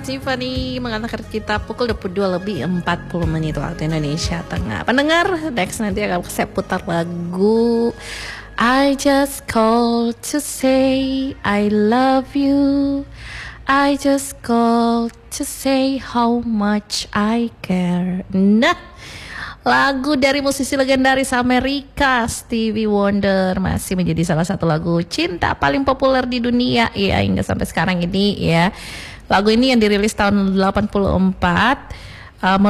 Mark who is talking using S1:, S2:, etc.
S1: Tiffany mengatakan kita pukul 22 lebih 40 menit waktu Indonesia Tengah. Pendengar, next nanti akan saya putar lagu I just called to say I love you. I just called to say how much I care. Nah, lagu dari musisi legendaris Amerika Stevie Wonder masih menjadi salah satu lagu cinta paling populer di dunia ya hingga sampai sekarang ini ya. Lagu ini yang dirilis tahun 84